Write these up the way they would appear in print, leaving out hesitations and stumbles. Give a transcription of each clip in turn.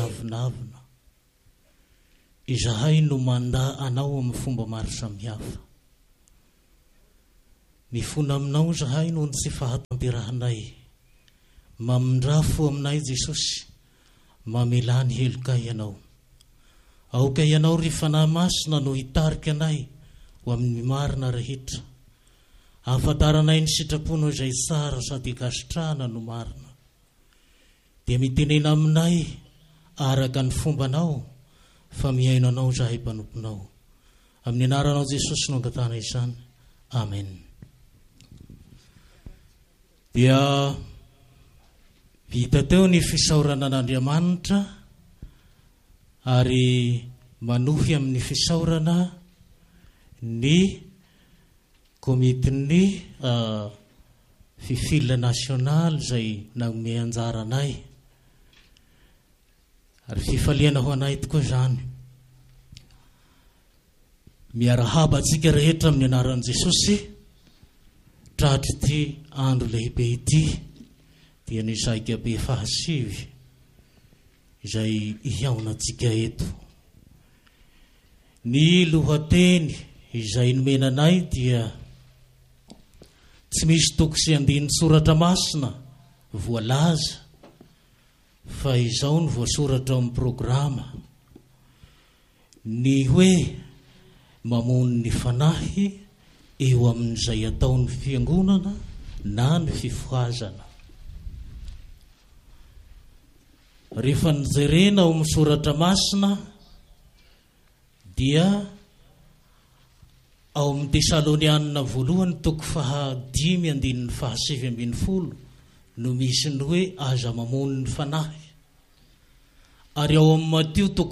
navinavina izahay no manda anao amin'ny fomba maro samihafa. Mifona aminao zahay no tsy fahatamperanay. Mamindrafo aminay Jesosy, mamelany heloka ianao. Aoka ianao ry fanahy masina no hitarika anay ho amin'ny marina rehetra. Ahafantaranay ny sitraponao izay tsara sady ikasitrahana no marina. Dia mitenena aminay araka ny fombanao fa miaino anao zahay mpanomponao. Amin'ny anaranao Jesosy no angatana izany. Amen. Dia vita teo ny fisaorana an'Andriamanitra ary manohy amin'ny fisaorana ny komitin'ny fifila national izay nanome anjara anay ary fifaliana ho anay tokoa izany. Miarahaba antsika rehetra amin'ny anaran'i Jesosy tratra ity andro lehibe ity dia ny saika be fahasivy izay ihaonantsika eto. Ny lohateny izay nomenanay dia tsy misy toko sy andiny soratra masina voalaza fa izao no voasoratra amin'ny programa. Ny hoe mamono ny fanahy eo amin'izay ataon'ny fiangonana na ny fifohazana. Rehefa nijerena ao amin'ny soratra masina dia ao amin'ny Tesalonianina voalohany toko 5:7-10 no misy ny hoe aza mamono ny fanahy. Ary ao amin'ny Mateo toko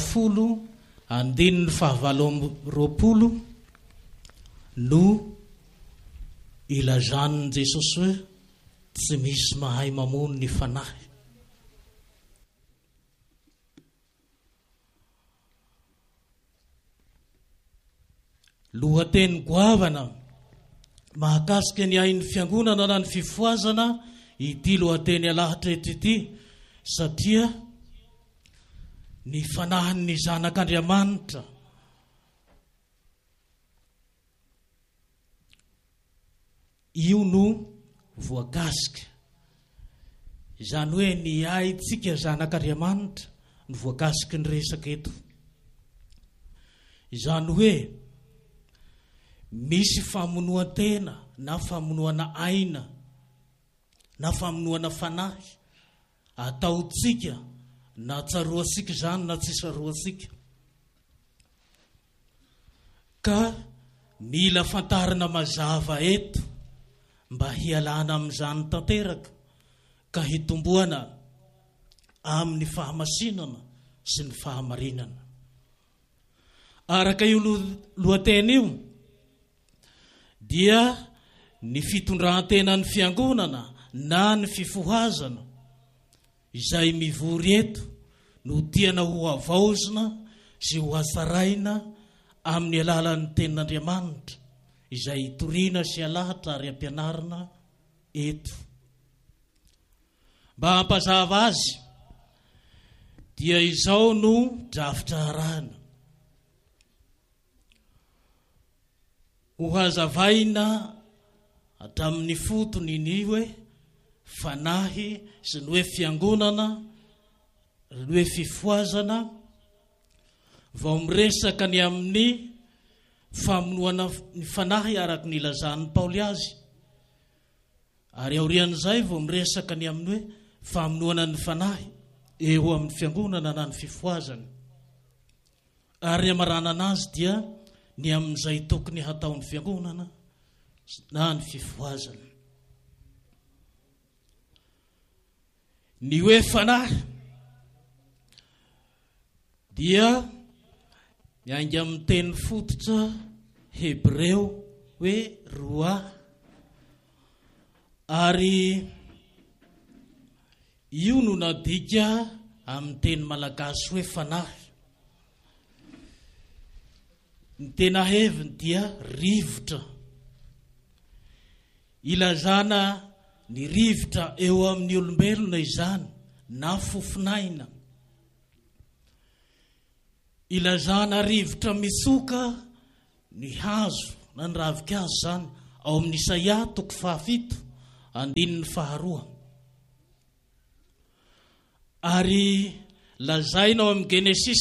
10:9-20 no ilazan'i Jesosy hoe tsy misy mahay mamono ny fanahy. Lohateny goavana mahakasika ny ain'ny fiangonana na ny fifohazana ity lohateny alahatra eto ity, satria ny fanahin'ny zanak'Andriamanitra io no voakasika. Izany hoe ny aintsika zanak'Andriamanitra no voakasika ny resaka eto. Izany hoe misy famonoan-tena na famonoana aina na famonoana fanahy ataotsika na tsaroatsika izany na tsy tsaroatsika. Ka mila fantarina mazava eto mba hialana amin'izany tanteraka ka hitomboana amin'ny fahamasinana sy ny fahamarinana. Araka io lohateny io dia ny fitondran-tena ny fiangonana na ny fifohazana izay mivory eto no tiana ho avaozina sy ho hatsaraina amin'ny alalan'ny tenin'Andriamanitra izay itoriana sy alahatra ary ampianarina eto. Mba hampazava azy dia izao no drafitra arahana. Ho hazavaina hatramin'ny fotony ny hoe fanahy sy ny hoe fiangonana, ny hoe fifohazana, vao miresaka ny amin'ny famonoana ny fanahy araka ny ilazan'ny Paoly azy. Ary aorian'izay vao miresaka ny amin'ny hoe famonoana ny fanahy eo amin'ny fiangonana na ny fifohazana. Ary amaranana azy dia ny amin'izay tokony hataon'ny fiangonana na ny fifohazana. Ny hoe fanahy dia miainga amin'ny teny fototra Hebreo hoe roa, ary io no nadika amin'ny teny malagasy hoe fanahy. Ny tena heviny dia rivotra. Ilazana ny rivotra eo amin'ny olombelona izany na fofinaina. ilazana rivotra mitsoka ny hazo na ny ravikazo zany ao amin'ny Isaia 7:2. Ary lazaina ao amin'ny Genesis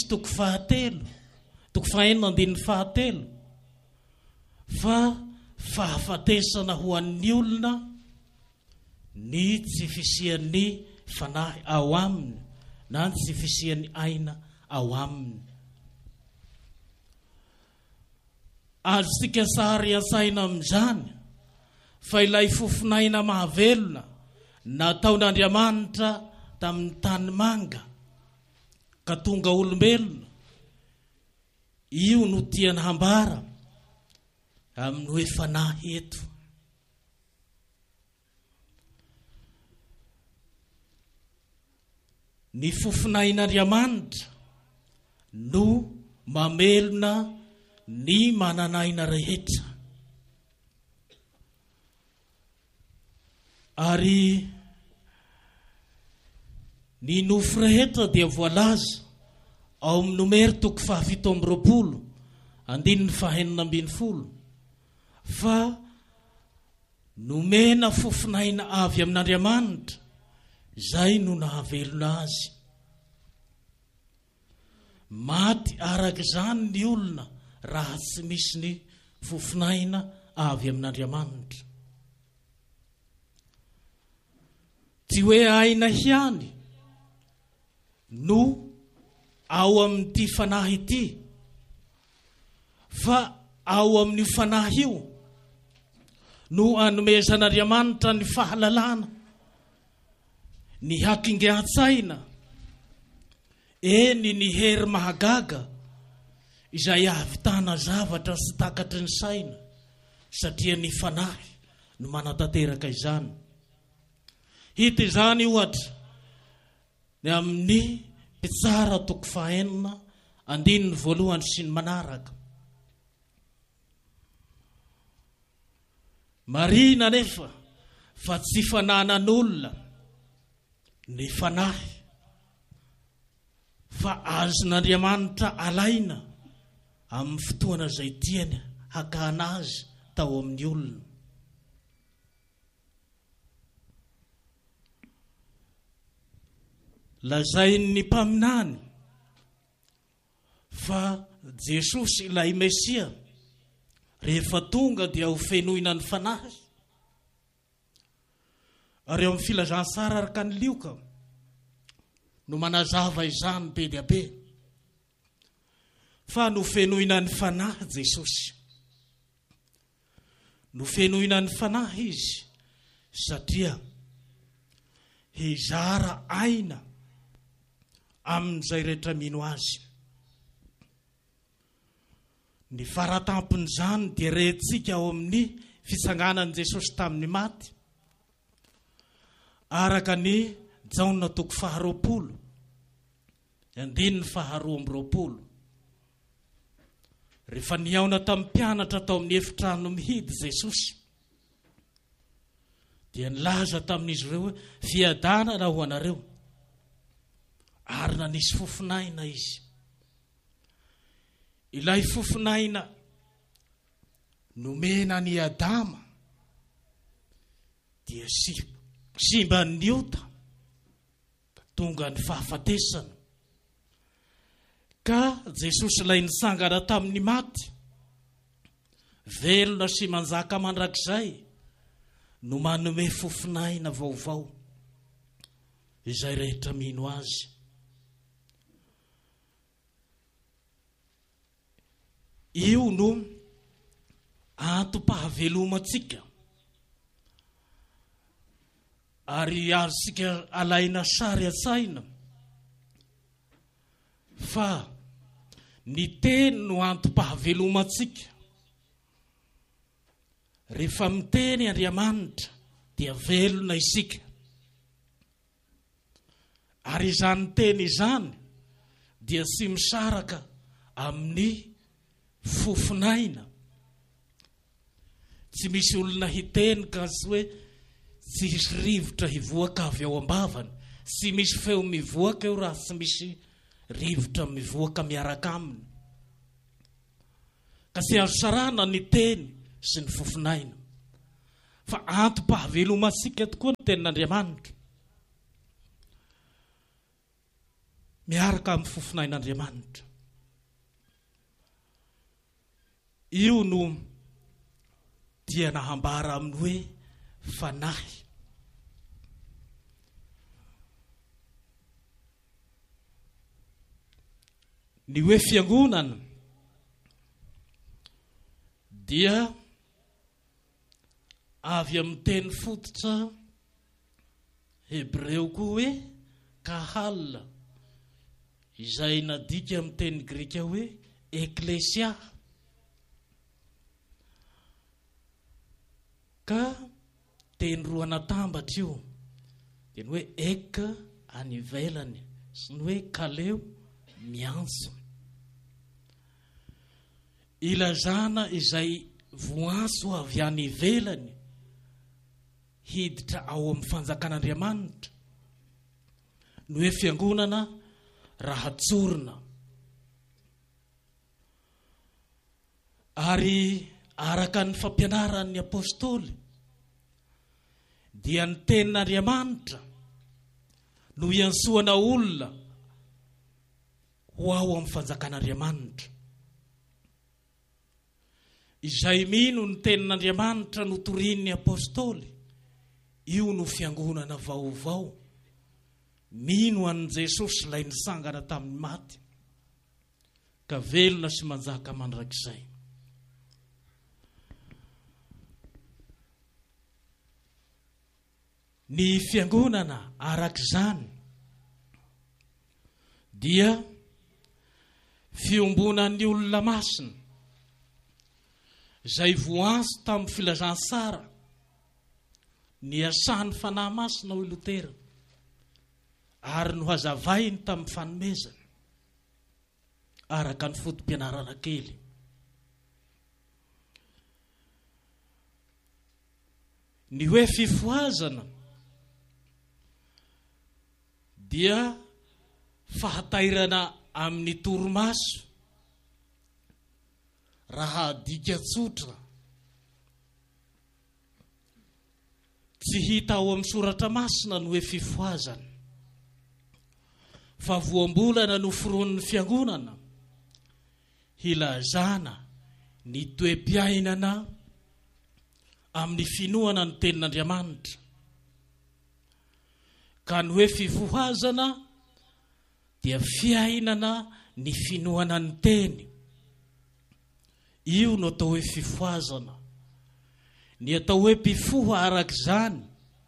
5:7 fa fahafatesana ho an'ny olona ny tsy fisian'ny fanahy ao aminy na ny tsy fisian'ny aina ao aminy. Azontsika sary an-tsaina amin'izany fa ilay fofinaina mahavelona nataon'Andriamanitra tamin'ny tany manga ka tonga olombelona, io no tiany hambara amin'ny hoe fanahy eto. Ny fofinain'Andriamanitra no mamelona ny mananaina rehetra. Ary ny nofo rehetra dia voalaza ao amin'ny Nomera 7:20 fa nomena fofinaina avy amin'Andriamanitra, zay no nahavelona azy. Maty araka izany ny olona raha tsy misy ny fofinaina avy amin'Andriamanitra. Tsy hoe aina hiany no ao amin'ity fanahy ity, fa ao amin'ny fanahy io no anomezan'Andriamanitra ny fahalalana, ny hakingan-tsaina, eny ny hery mahagaga izay ahavitana zavatra sy takatry ny saina, satria ny fanahy no manatanteraka izany. Hita izany ohatra ny amin'ny Pitsara 5:1 sy ny manaraka. Marina nefa fa tsy fananan'olona ny fanahy, fa azon'Andriamanitra alaina amin'ny fotoana izay tiany hakana azy tao amin'ny olona. Lazain'ny mpaminany fa Jesosy ilay Mesia rehefa tonga dia ho fenoina ny fanahy. Ary eo amin'ny filazantsara araka ny Lioka no manazava izany be dia be, fa no fenoina ny fanahy Jesosy. No fenoina ny fanahy izy satria hizara aina amin'izay rehetra mino azy. Ny faratampin'izany dia rehentsika ao amin'ny fitsanganan'i Jesosy tamin'ny maty araka ny Jaona 2:20. Rehefa niaona tamin'ny mpianatra tao amin'ny efitrano mihidy Jesosy, dia nilaza tamin'izy ireo hoe fiadanana ho anareo, ary nanisy fofinaina izy. Ilay fofinaina nomena ny Adama dia simba ny ota tonga ny fahafatesana. Ka Jesosy ilay nisangana tamin'ny maty, velona sy manjaka mandrakizay, no manome fofinaina vaovao izay rehetra mino azy. Io no antom-pahavelomantsika, ary azontsika alaina sary an-tsaina fa ny teny no antom-pahavelomantsika. Rehefa miteny Andriamanitra dia velona isika, ary izany teny izany dia tsy misaraka amin'ny fofinaina. Tsy misy olona hiteny ka tsy hoe tsy hisy rivotra hivoaka avy ao am-bavany, tsy misy feo mivoaka eo raha tsy misy rivotra mivoaka miaraka aminy. Kasi azo sarana ny teny sy ny fofinaina. Fa antom-pahavelomasika tokoa ny tenin'Andriamanitra. Miaraka amin'ny fofinain'Andriamanitra. Io no dia nahambara aminy hoe fanahy. Ny hoe fiangonana dia avy amin'ny teny fototra hebreo koa hoe kahal, izay nadika amin'ny teny grika hoe eklesia. Ka teny roa natambatra io, teny hoe ek any ivelany sy ny hoe kaleo miantso. Ilazana izay voantso avy any ivelany hiditra ao amin'ny fanjakan'Andriamanitra. Ny hoe fiangonana rahatsorona. Ary araka ny fampianaran'ny apôstôly dia ny tenin'Andriamanitra no iantsoana olona ho ao amin'ny fanjakan'Andriamanitra. Izay mino ny tenin'Andriamanitra no torian'ny apôstôly, io no fiangonana vaovao. Mino an'i Jesosy ilay nisangana tamin'ny maty, ka velona sy manjaka mandrakizay. Ny fiangonana arak'izany dia fiombonan'ny olona masina izay voantso tamin'ny filazantsara ny asan'ny fanahy masina hoy Lotera, ary no hazavainy tamin'ny fanomezana araka ny fotom-pianarana kely. Ny hoe fifoazana dia fahatairana amin'ny torimaso raha dika tsotra tsy hita ao amin'ny soratra masina ny hoe fifoazana. Fa voambolana no foron'ny fiangonana hilazana ny toe-piainana amin'ny finoana ny tenin'Andriamanitra. Ka ny hoe fifoazana dia fiainana ny finoana ny teny. Io no atao hoe fifoazana. Ny atao hoe mpifoha arak'izany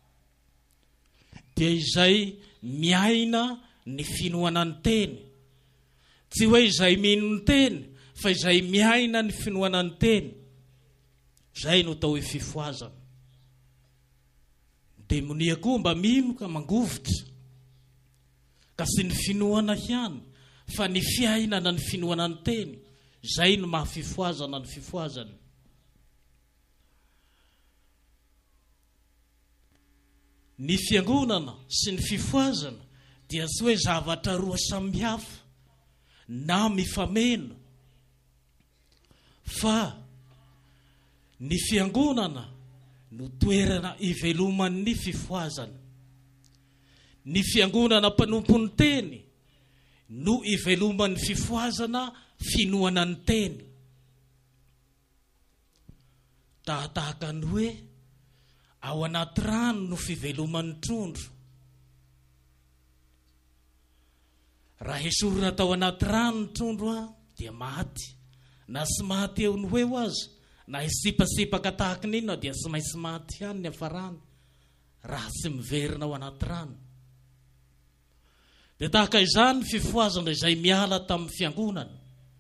dia izay miaina ny finoana ny teny. Tsy hoe izay mino ny teny, fa izay miaina ny finoana ny teny. Zay no atao hoe fifoazana. Demonia koa mba mino ka mangovitra, ka sy ny finoana ihany, fa ny fiainana ny finoana ny teny. Zay no mahafifoazana ny fifoazana. Ny fiangonana sy ny fifoazana dia tsy hoe zavatra roa samihafa na mifameno, fa ny fiangonana no toerana iveloman'ny fifoazana. Ny fiangonana mpanompon'ny teny no iveloman'ny fifoazana finoana ny teny. Tahaka ny hoe ao anaty rano no fiveloman'ny trondro. Raha esorina tao anaty rano ny trondro dia maty. Na sy maty eo ny hoe ho azy, na isipasipaka tahaka n'inona dia sy maintsy maty ihany ny hafarany raha tsy miverina ao anaty rano. Dia tahaka izany fifoazana izay miala tamin'ny fiangonana.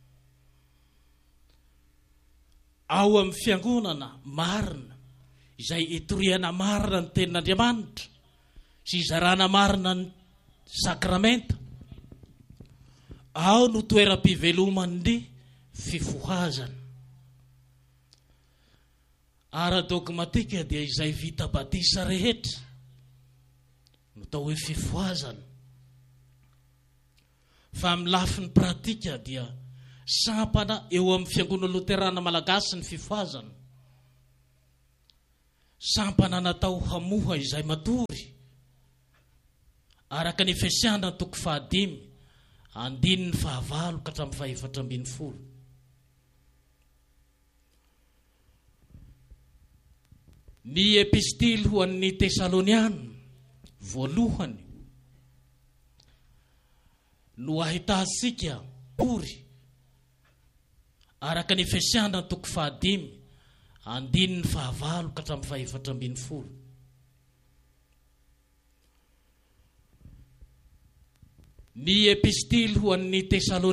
Ao amin'ny fiangonana marina izay itoriana marina ny tenin'Andriamanitra sy izarana marina ny sakramenta, ao no toeram-piveloman'ny fifoazana. Ara-dogmatika dia izay vita batisa rehetra no tao hoe fifoazana. fa amin'ny lafiny pratika dia sampana eo amin'ny fiangonana Luterana Malagasy ny fifoazana. Sampana natao hamoha izay matory araka ny Efesiana 5:9-9. Ny epistily ho an'ny Tesaloniana voalohany no ahitasika pory araka ny Efesiana 5:9-9. Ny epistily ho an'ny Tesaloniana